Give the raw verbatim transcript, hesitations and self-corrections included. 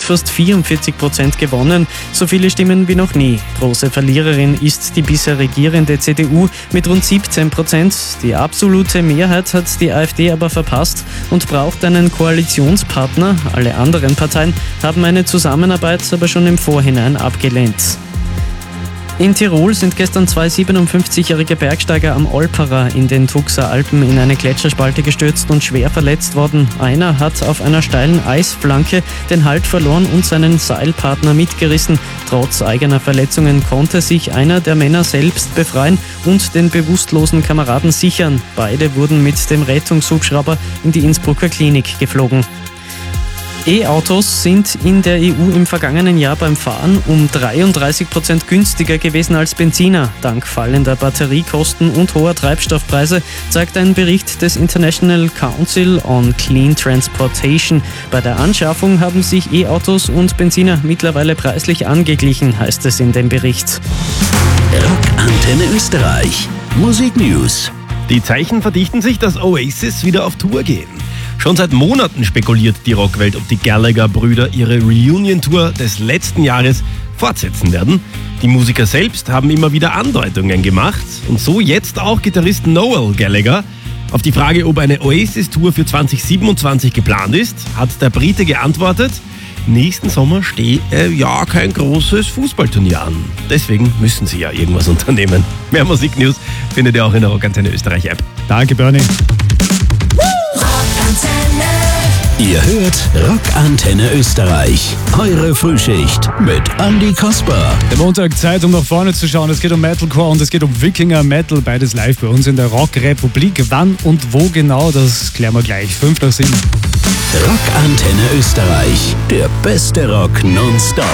mit fast vierundvierzig Prozent gewonnen, so viele Stimmen wie noch nie. Große Verliererin ist die bisher regierende C D U mit rund siebzehn Prozent. Die absolute Mehrheit hat die AfD aber verpasst und braucht einen Koalitionspartner. Alle anderen Parteien haben eine Zusammenarbeit aber schon im Vorhinein abgelehnt. In Tirol sind gestern zwei siebenundfünfzigjährige Bergsteiger am Olperer in den Tuxer Alpen in eine Gletscherspalte gestürzt und schwer verletzt worden. Einer hat auf einer steilen Eisflanke den Halt verloren und seinen Seilpartner mitgerissen. Trotz eigener Verletzungen konnte sich einer der Männer selbst befreien und den bewusstlosen Kameraden sichern. Beide wurden mit dem Rettungshubschrauber in die Innsbrucker Klinik geflogen. E-Autos sind in der E U im vergangenen Jahr beim Fahren um dreiunddreißig Prozent günstiger gewesen als Benziner. Dank fallender Batteriekosten und hoher Treibstoffpreise, zeigt ein Bericht des International Council on Clean Transportation. Bei der Anschaffung haben sich E-Autos und Benziner mittlerweile preislich angeglichen, heißt es in dem Bericht. Rockantenne Österreich. Musik News. Die Zeichen verdichten sich, dass Oasis wieder auf Tour gehen. Schon seit Monaten spekuliert die Rockwelt, ob die Gallagher-Brüder ihre Reunion-Tour des letzten Jahres fortsetzen werden. Die Musiker selbst haben immer wieder Andeutungen gemacht und so jetzt auch Gitarrist Noel Gallagher. Auf die Frage, ob eine Oasis-Tour für zwanzig siebenundzwanzig geplant ist, hat der Brite geantwortet, nächsten Sommer stehe äh, ja kein großes Fußballturnier an. Deswegen müssen sie ja irgendwas unternehmen. Mehr Musiknews findet ihr auch in der Rockantenne Österreich App. Danke, Bernie. Ihr hört Rockantenne Österreich. Eure Frühschicht mit Andi Kasper. Der Montag Zeit, um nach vorne zu schauen. Es geht um Metalcore und es geht um Wikinger Metal. Beides live bei uns in der Rockrepublik. Wann und wo genau, das klären wir gleich. Fünf nach sieben. Rockantenne Österreich. Der beste Rock nonstop.